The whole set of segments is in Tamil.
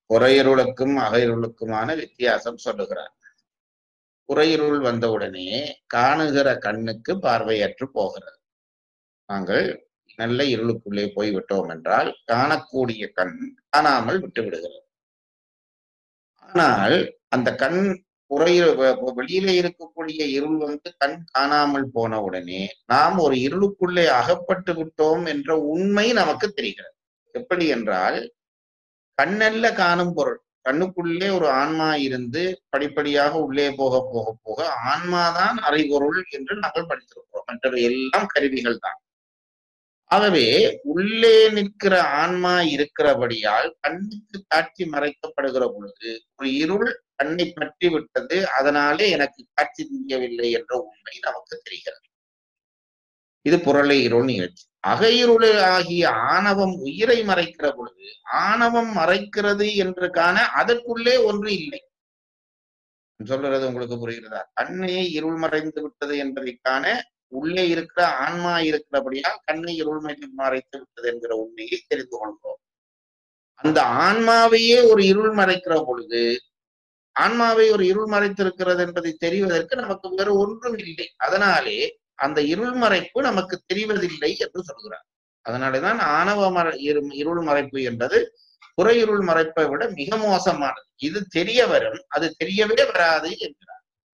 புறையிருளுக்கும் அகையிருளுக்குமான வித்தியாசம் சொல்லுகிறார். புறையிருள் வந்தவுடனே காணுகிற கண்ணுக்கு பார்வையற்று போகிறது. நாங்கள் நல்ல இருளுக்குள்ளே போய்விட்டோம் என்றால் காணக்கூடிய கண் காணாமல் விட்டு விடுகிறது. ஆனால் அந்த கண் வெளியிலே இருக்கக்கூடிய இருள் கண் காணாமல் போன உடனே நாம் ஒரு இருளுக்குள்ளே அகப்பட்டு விட்டோம் என்ற உண்மை நமக்கு தெரிகிறது. எப்படி என்றால், கண்ணல்ல காணும் பொருள். கண்ணுக்குள்ளே ஒரு ஆன்மா இருந்து படிப்படியாக உள்ளே போக போக போக ஆன்மாதான் அறிபொருள் என்று நாங்கள் படித்திருக்கிறோம். மற்றவை எல்லாம் கருவிகள் தான். ஆகவே உள்ளே நிற்கிற ஆன்மா இருக்கிறபடியால் கண்ணுக்கு காட்சி மறைக்கப்படுகிற பொழுது ஒரு இருள் கண்ணை பற்றி விட்டது, அதனாலே எனக்கு காட்சி தெரியவில்லை என்ற உண்மை நமக்கு தெரிகிறது. இது புறலை இருள் நிகழ்ச்சி. அகையிருள் ஆகிய ஆணவம் உயிரை மறைக்கிற பொழுது ஆணவம் மறைக்கிறது என்று காண அதற்குள்ளே ஒன்று இல்லை. சொல்றது உங்களுக்கு புரிகிறதா? கண்ணே இருள் மறைந்து விட்டது என்பதை காண உள்ளே இருக்கிற ஆன்மா இருக்கிறபடியால் கண்ணை இருள் மறைத்து விட்டது என்கிற உண்மையை தெரிந்து கொள்கிறோம். அந்த ஆன்மாவையே ஒரு இருள் மறைக்கிற பொழுது ஆன்மாவை ஒரு இருள் மறைத்திருக்கிறது என்பதை தெரிவதற்கு நமக்கு வேறு ஒன்றும் இல்லை. அதனாலே அந்த இருள் மறைப்பு நமக்கு தெரிவதில்லை என்று சொல்கிறார். அதனாலேதான் ஆணவ இருள் மறைப்பு என்பது புற இருள் மறைப்பை விட மிக மோசமானது. இது தெரிய வரும், அது தெரியவே வராது என்கிறார்.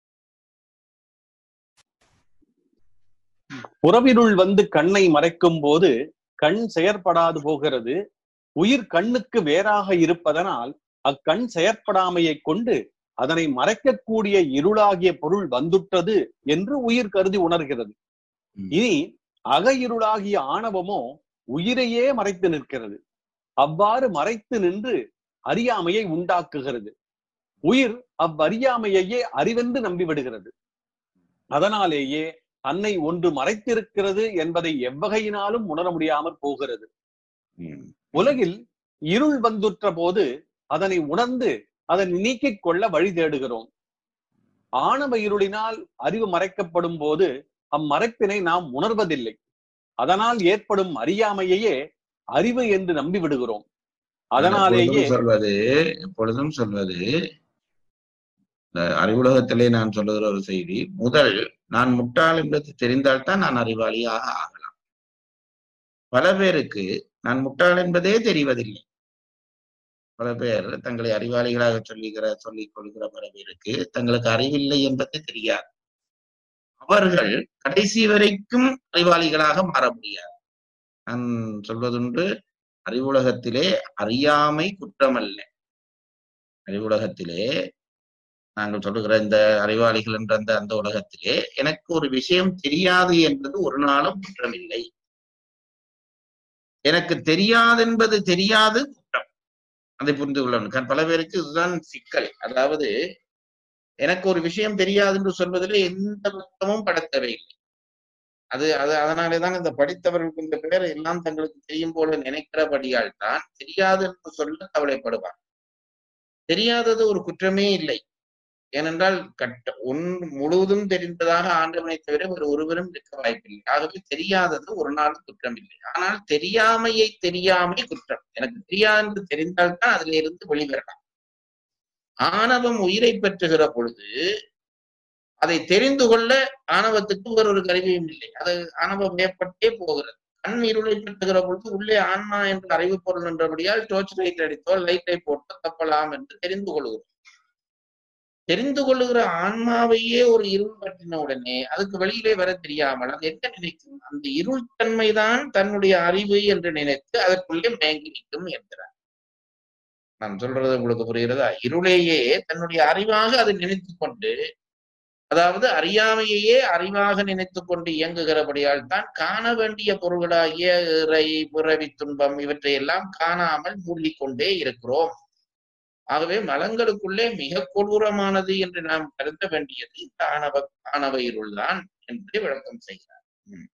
புறவிருள் கண்ணை மறைக்கும் போது கண் செயற்படாது போகிறது. உயிர் கண்ணுக்கு வேறாக இருப்பதனால் அக்கண் செயற்படாமையை கொண்டு அதனை மறைக்கக்கூடிய இருளாகிய பொருள் வந்துட்டது என்று உயிர் கருதி உணர்கிறது. இனி அகையிருளாகிய ஆணவமோ உயிரையே மறைத்து நிற்கிறது. அவ்வாறு மறைத்து நின்று அறியாமையை உண்டாக்குகிறது. உயிர் அவ்வறியாமையையே அறிவென்று நம்பிவிடுகிறது. அதனாலேயே தன்னை ஒன்று மறைத்திருக்கிறது என்பதை எவ்வகையினாலும் உணர முடியாமற் போகிறது. உலகில் இருள் வந்துற்ற போது அதனை உணர்ந்து அதனை நீக்கிக் கொள்ள வழி தேடுகிறோம். ஆணவ இருளினால் அறிவு மறைக்கப்படும் போது அம்மறைப்பினை நாம் உணர்வதில்லை. அதனால் ஏற்படும் அறியாமையையே அறிவு என்று நம்பி விடுகிறோம். அதனாலேயே எப்பொழுதும் சொல்வது அறிவுலகத்திலே நான் சொல்லுகிற ஒரு செய்தி, முதல் நான் முட்டாள் என்பது தெரிந்தால்தான் நான் அறிவாளியாக ஆகலாம். பல பேருக்கு நான் முட்டாள் என்பதே தெரிவதில்லை. பல பேர் தங்களை அறிவாளிகளாக சொல்லிக் கொள்கிற பல பேருக்கு தங்களுக்கு அறிவில்லை என்பது தெரியாது. அவர்கள் கடைசி வரைக்கும் அறிவாளிகளாக மாற முடியாது. நான் சொல்வதுண்டு, அறிவுலகத்திலே அறியாமை குற்றமல்ல. அறிவுலகத்திலே நாங்கள் சொல்லுகிற இந்த அறிவாளிகள் என்ற அந்த உலகத்திலே எனக்கு ஒரு விஷயம் தெரியாது என்பது ஒரு நாளும் குற்றமில்லை. எனக்கு தெரியாது என்பது தெரியாது குற்றம். அதை புரிந்து கொள்ளணும். பல பேருக்கு இதுதான் சிக்கல். அதாவது எனக்கு ஒரு விஷயம் தெரியாது என்று சொல்வதிலே எந்த பக்கமும் படுத்தவையில்லை. அதனாலேதான் இந்த படித்தவர்களுக்கு இந்த பேர் எல்லாம் தங்களுக்கு தெரியும் போல நினைக்கிறபடியால் தான் தெரியாது என்று சொல்ல கவலைப்படுவார். தெரியாதது ஒரு குற்றமே இல்லை. ஏனென்றால் முழுவதும் தெரிந்ததாக ஆண்டவனை தவிர ஒரு ஒருவரும் இருக்க வாய்ப்பில்லை. ஆகவே தெரியாதது ஒரு நாள் குற்றம் இல்லை. ஆனால் தெரியாமையை தெரியாமை குற்றம். எனக்கு தெரியாது என்று தெரிந்தால்தான் அதில இருந்து வெளிவரலாம். ஆணவம் உயிரை பெற்றுகிற பொழுது அதை தெரிந்து கொள்ள ஆணவத்துக்கு வேறொரு கருவியும் இல்லை. அது ஆணவம் ஏற்பட்டே போகிறது. கண் இருளை பெற்றுகிற பொழுது உள்ளே ஆன்மா என்ற அறிவு பொருள் என்றபடியால் டோர்ச் லைட் அடித்தோ லைட்டை போட்டோ தப்பலாம் என்று தெரிந்து கொள்கிறோம். தெரிந்து கொள்ளுகிற ஆன்மாவையே ஒரு இருள் பற்றின உடனே அதுக்கு வெளியிலே வர தெரியாமல் அது என்ன நினைக்கும்? அந்த இருள் தன்மைதான் தன்னுடைய அறிவு என்று நினைத்து அதற்குள்ளே மயங்கி நிற்கும் என்கிறார். நான் சொல்றது உங்களுக்கு புரிகிறதா? இருளையே தன்னுடைய அறிவாக அதை நினைத்து கொண்டு, அதாவது அறியாமையே அறிவாக நினைத்து கொண்டு இயங்குகிறபடியால் தான் காண வேண்டிய பொருள்களாகிய இறை, பிறவி, துன்பம் இவற்றையெல்லாம் காணாமல் மூழ்கிக்கொண்டே இருக்கிறோம். ஆகவே மலங்களுக்குள்ளே மிக கொடூரமானது என்று நாம் கருத வேண்டியது இந்த ஆணவ இருள் தான் என்று விளக்கம் செய்கிறார்.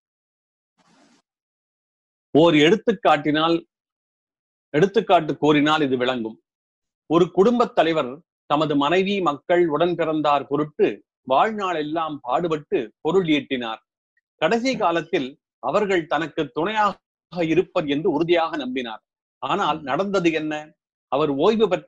ஓர் எடுத்துக்காட்டு கோரினால் இது விளங்கும். ஒரு குடும்பத் தலைவர் தமது மனைவி, மக்கள், உடன் பிறந்தார் பொருட்டு வாழ்நாள் எல்லாம் பாடுபட்டு பொருள் ஈட்டினார். கடைசி காலத்தில் அவர்கள் தனக்கு துணையாக இருப்பர் என்று உறுதியாக நம்பினார். ஆனால் நடந்தது என்ன? அவர் ஓய்வு பெற்ற